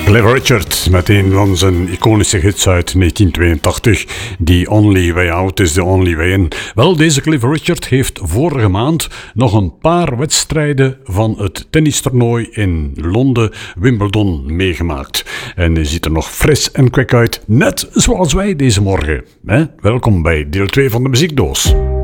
Cliff Richard met een van zijn iconische hits uit 1982. The Only Way Out is the Only Way In. Wel, deze Cliff Richard heeft vorige maand nog een paar wedstrijden van het tennistoernooi in Londen, Wimbledon, meegemaakt. En hij ziet er nog fris en kwik uit, net zoals wij deze morgen. Welkom bij deel 2 van de Muziekdoos.